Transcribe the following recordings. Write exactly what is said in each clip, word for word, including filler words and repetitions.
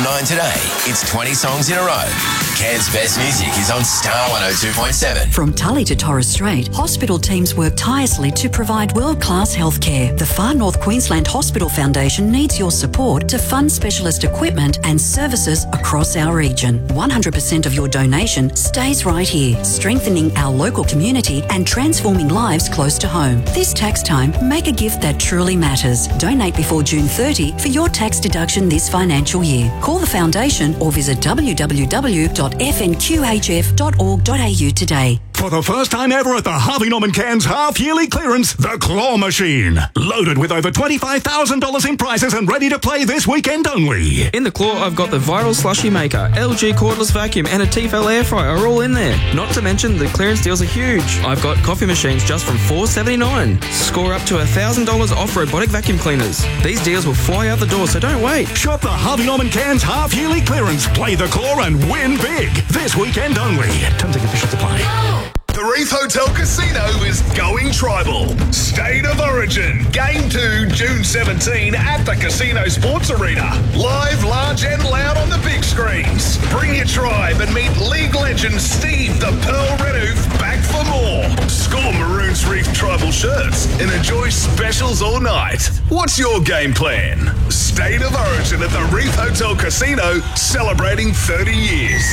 nine today, it's twenty songs in a row. Cairns' best music is on Star one oh two point seven. From Tully to Torres Strait, hospital teams work tirelessly to provide world-class healthcare. The Far North Queensland Hospital Foundation needs your support to fund specialist equipment and services across our region. one hundred percent of your donation stays right here, strengthening our local community and transforming lives close to home. This tax time, make a gift that truly matters. Donate before June thirtieth for your tax deduction this financial year. Call the foundation or visit w w w dot f n q h f dot org dot a u today. For the first time ever at the Harvey Norman Cairns half-yearly clearance, the Claw Machine. Loaded with over twenty-five thousand dollars in prizes and ready to play this weekend only. In the Claw, I've got the Viral Slushy Maker, L G cordless vacuum and a Tefal air fryer are all in there. Not to mention the clearance deals are huge. I've got coffee machines just from four dollars seventy-nine. Score up to one thousand dollars off robotic vacuum cleaners. These deals will fly out the door, so don't wait. Shop the Harvey Norman Cairns half-yearly clearance. Play the Claw and win big. This weekend only. Terms and conditions apply. The Reef Hotel Casino is going tribal. State of Origin. Game two, June seventeenth at the Casino Sports Arena. Live, large and loud on the big screens. Bring your tribe and meet league legend Steve the Pearl Redhoof back for more. Score Maroons Reef tribal shirts and enjoy specials all night. What's your game plan? State of Origin at the Reef Hotel Casino, celebrating thirty years.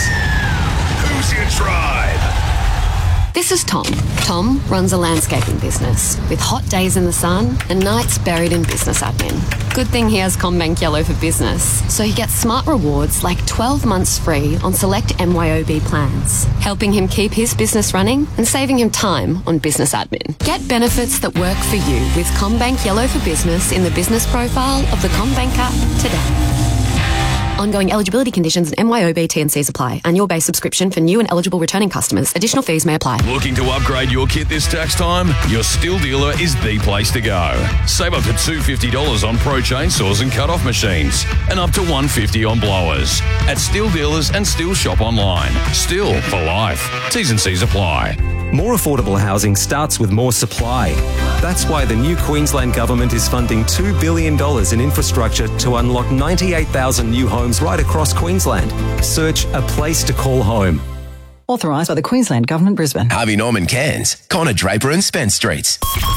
Who's your tribe? This is Tom. Tom runs a landscaping business with hot days in the sun and nights buried in business admin. Good thing he has CommBank Yellow for Business, so he gets smart rewards like twelve months free on select M Y O B plans, helping him keep his business running and saving him time on business admin. Get benefits that work for you with CommBank Yellow for Business in the business profile of the CommBank app today. Ongoing eligibility conditions and M Y O B T and Cs apply. Annual base subscription for new and eligible returning customers. Additional fees may apply. Looking to upgrade your kit this tax time? Your Stihl dealer is the place to go. Save up to two hundred fifty dollars on pro chainsaws and cut-off machines and up to one hundred fifty dollars on blowers. At Stihl dealers and Stihl shop online. Stihl for life. T's and C's apply. More affordable housing starts with more supply. That's why the new Queensland Government is funding two billion dollars in infrastructure to unlock ninety-eight thousand new homes right across Queensland. Search A Place to Call Home. Authorised by the Queensland Government, Brisbane. Harvey Norman Cairns, Connor Draper and Spence Streets.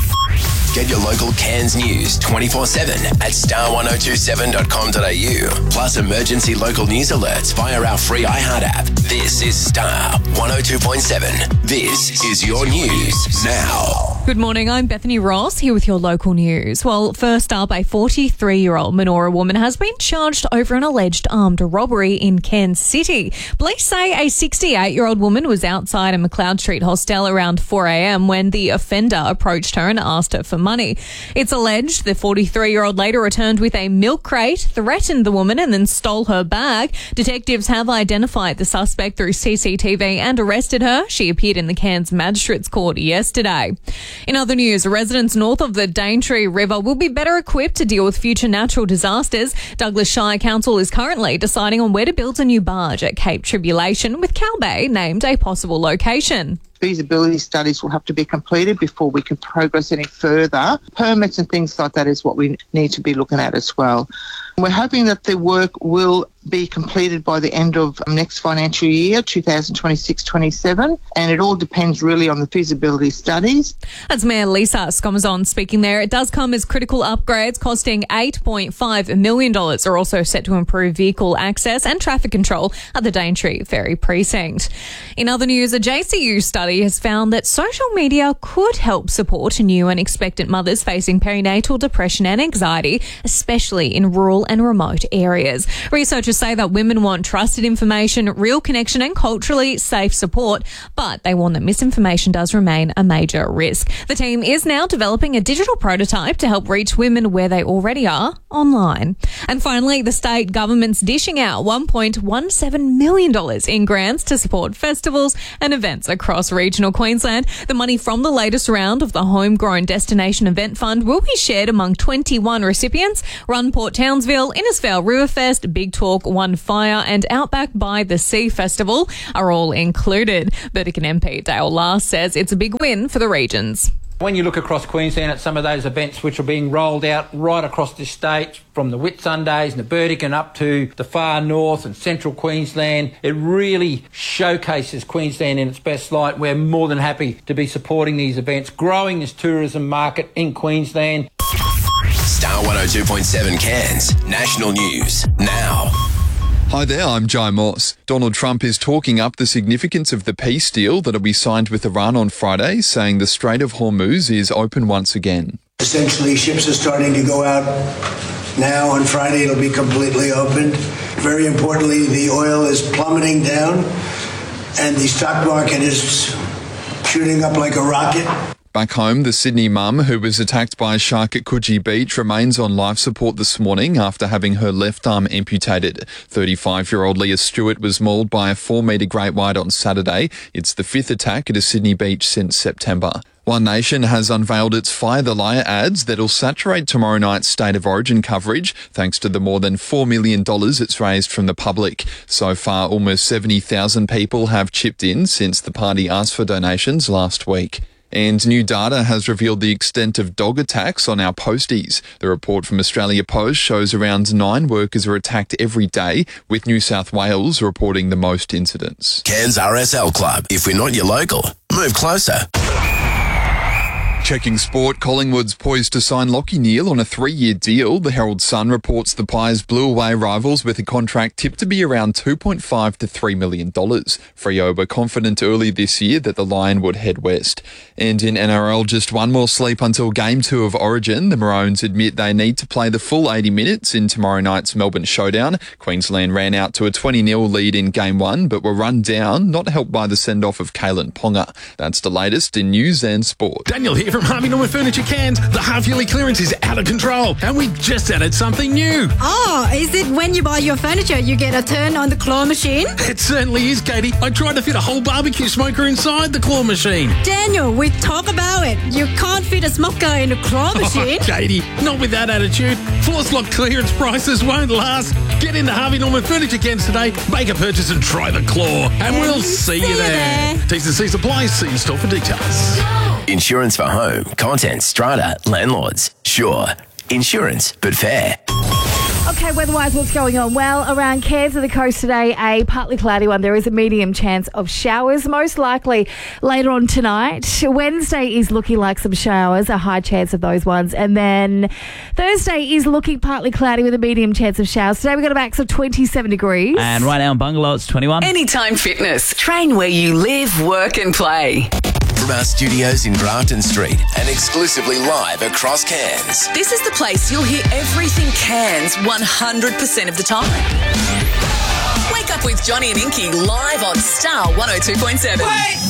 Get your local Cairns news twenty-four seven at star one oh two seven dot com dot a u. Plus emergency local news alerts via our free iHeart app. This is Star one oh two point seven. This is your news now. Good morning, I'm Bethany Ross here with your local news. Well, first up, a forty-three-year-old Manoora woman has been charged over an alleged armed robbery in Cairns City. Police say a sixty-eight-year-old woman was outside a McLeod Street hostel around four a.m. when the offender approached her and asked her for money. It's alleged the forty-three-year-old later returned with a milk crate, threatened the woman and then stole her bag. Detectives have identified the suspect through C C T V and arrested her. She appeared in the Cairns Magistrates Court yesterday. In other news, residents north of the Daintree River will be better equipped to deal with future natural disasters. Douglas Shire Council is currently deciding on where to build a new barge at Cape Tribulation, with Cal Bay named a possible location. Feasibility studies will have to be completed before we can progress any further. Permits and things like that is what we need to be looking at as well. We're hoping that the work will be completed by the end of next financial year, two thousand twenty-six twenty-seven, and it all depends really on the feasibility studies. That's Mayor Lisa Scomazon speaking there. It does come as critical upgrades costing eight point five million dollars are also set to improve vehicle access and traffic control at the Daintree Ferry Precinct. In other news, a J C U study has found that social media could help support new and expectant mothers facing perinatal depression and anxiety, especially in rural and remote areas. Researchers say that women want trusted information, real connection and culturally safe support, but they warn that misinformation does remain a major risk. The team is now developing a digital prototype to help reach women where they already are online. And finally, the state government's dishing out one point one seven million dollars in grants to support festivals and events across regional Queensland. The money from the latest round of the Homegrown Destination Event Fund will be shared among twenty-one recipients. Run Port Townsville, Innisfail Riverfest, Big Talk, One Fire and Outback by the Sea Festival are all included. Burdekin M P Dale Last says it's a big win for the regions. When you look across Queensland at some of those events which are being rolled out right across the state, from the Whitsundays and the Burdekin up to the far north and central Queensland, it really showcases Queensland in its best light. We're more than happy to be supporting these events, growing this tourism market in Queensland. Star one oh two point seven Cairns, national news, now. Hi there, I'm Jai Moss. Donald Trump is talking up the significance of the peace deal that'll be signed with Iran on Friday, saying the Strait of Hormuz is open once again. Essentially, ships are starting to go out now. On Friday, it'll be completely open. Very importantly, the oil is plummeting down and the stock market is shooting up like a rocket. Back home, the Sydney mum who was attacked by a shark at Coogee Beach remains on life support this morning after having her left arm amputated. thirty-five-year-old Leah Stewart was mauled by a four-metre great white on Saturday. It's the fifth attack at a Sydney beach since September. One Nation has unveiled its Fire the Liar ads that'll saturate tomorrow night's State of Origin coverage, thanks to the more than four million dollars it's raised from the public. So far, almost seventy thousand people have chipped in since the party asked for donations last week. And new data has revealed the extent of dog attacks on our posties. The report from Australia Post shows around nine workers are attacked every day, with New South Wales reporting the most incidents. Cairns R S L Club. If we're not your local, move closer. Checking sport, Collingwood's poised to sign Lachie Neale on a three-year deal. The Herald Sun reports the Pies blew away rivals with a contract tipped to be around two point five to three million dollars. Freo were confident early this year that the Lion would head west. And in N R L, just one more sleep until Game two of Origin. The Maroons admit they need to play the full eighty minutes in tomorrow night's Melbourne showdown. Queensland ran out to a twenty nil lead in Game one, but were run down, not helped by the send-off of Kalen Ponga. That's the latest in news and sport. Daniel here from Harvey Norman Furniture Cairns. The half-yearly clearance is out of control, and we just added something new. Oh, is it when you buy your furniture, you get a turn on the claw machine? It certainly is, Katie. I tried to fit a whole barbecue smoker inside the claw machine. Daniel, we talk about it. You can't fit a smoker in a claw machine. Oh, Katie, not with that attitude. Force lock clearance prices won't last. Get into Harvey Norman Furniture Cairns today, make a purchase and try the claw, and, and we'll see, see you there. there. T's and C's apply. See in store for details. Insurance for home, content, strata, landlords. Sure. Insurance, but fair. Okay, weather-wise, what's going on? Well, around Cairns and the coast today, a partly cloudy one. There is a medium chance of showers, most likely later on tonight. Wednesday is looking like some showers, a high chance of those ones. And then Thursday is looking partly cloudy with a medium chance of showers. Today we've got a max of twenty-seven degrees. And right now in Bungalow, it's twenty-one. Anytime Fitness. Train where you live, work and play. From our studios in Grafton Street and exclusively live across Cairns. This is the place you'll hear everything Cairns one hundred percent of the time. Wake up with Johnny and Inky live on Star one oh two point seven.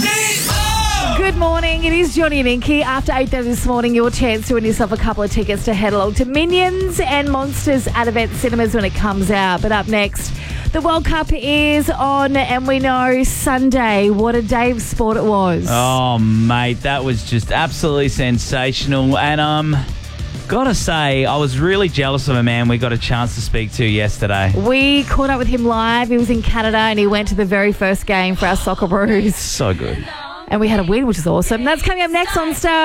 Good morning. It is Johnny and Inky. After eight thirty this morning, your chance to win yourself a couple of tickets to head along to Minions and Monsters at Event Cinemas when it comes out. But up next, the World Cup is on, and we know Sunday, what a day of sport it was. Oh, mate, that was just absolutely sensational. And um, gotta say, I was really jealous of a man we got a chance to speak to yesterday. We caught up with him live. He was in Canada, and he went to the very first game for our Socceroos. So good. And we had a win, which is awesome. That's coming up next on Star.